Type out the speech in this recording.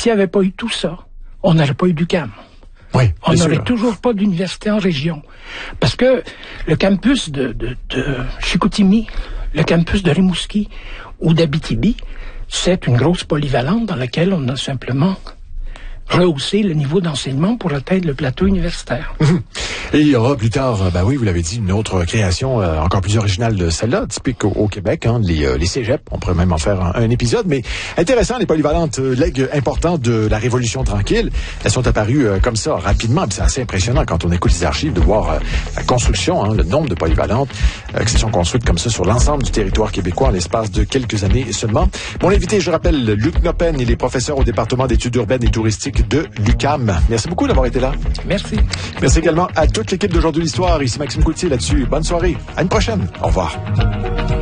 s'il n'y avait pas eu tout ça, on n'aurait pas eu d'UQAM. Oui, on n'aurait toujours pas d'université en région. Parce que le campus de Chicoutimi, le campus de Rimouski ou d'Abitibi, c'est une grosse polyvalente dans laquelle on a simplement rehausser le niveau d'enseignement pour atteindre le plateau universitaire. Et il y aura plus tard, oui, vous l'avez dit, une autre création encore plus originale de celle-là, typique au Québec, les cégeps. On pourrait même en faire un épisode, mais intéressant, les polyvalentes, legs importants de la Révolution tranquille. Elles sont apparues comme ça, rapidement, puis c'est assez impressionnant quand on écoute les archives de voir la construction, le nombre de polyvalentes qui se sont construites comme ça sur l'ensemble du territoire québécois en l'espace de quelques années seulement. Mon invité, je rappelle, Luc Noppen, il est professeur au département d'études urbaines et touristiques de l'UQAM. Merci beaucoup d'avoir été là. Merci. Merci également à toute l'équipe d'Aujourd'hui l'Histoire. Ici Maxime Coutier là-dessus. Bonne soirée. À une prochaine. Au revoir.